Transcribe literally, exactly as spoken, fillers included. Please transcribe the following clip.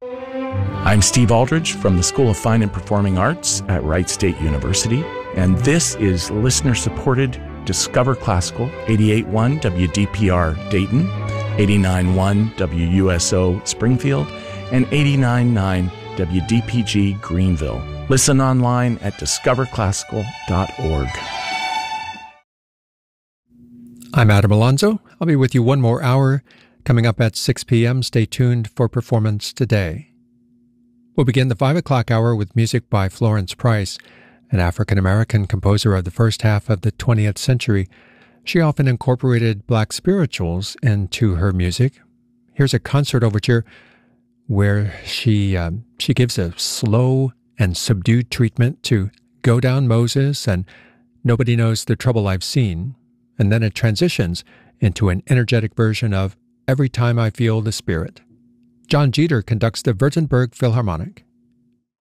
I'm Steve Aldridge from the School of Fine and Performing Arts at Wright State University, and this is listener-supported Discover Classical, eighty-eight point one W D P R Dayton, eighty-nine point one W U S O Springfield, and eighty-nine point nine W D P G Greenville. Listen online at discover classical dot org. I'm Adam Alonso. I'll be with you one more hour. Coming up at six p.m., stay tuned for Performance Today. We'll begin the five o'clock hour with music by Florence Price, an African-American composer of the first half of the twentieth century. She often incorporated black spirituals into her music. Here's a concert overture where she uh, she gives a slow and subdued treatment to Go Down Moses and Nobody Knows the Trouble I've Seen, and then it transitions into an energetic version of Every Time I Feel the Spirit. John Jeter conducts the Württemberg Philharmonic.